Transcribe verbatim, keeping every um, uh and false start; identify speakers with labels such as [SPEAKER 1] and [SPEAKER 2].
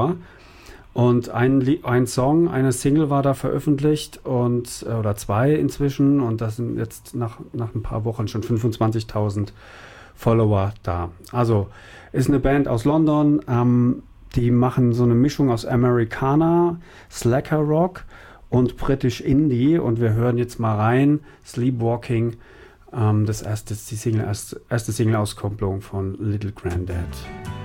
[SPEAKER 1] Und ein, Lie- ein Song, eine Single war da veröffentlicht und äh, oder zwei inzwischen und das sind jetzt nach, nach ein paar Wochen schon fünfundzwanzigtausend Follower da. Also ist eine Band aus London, ähm, die machen so eine Mischung aus Americana, Slacker Rock und British Indie und wir hören jetzt mal rein, Sleepwalking, ähm, das erste, die Single, erste, erste Single-Auskopplung von Little Granddad.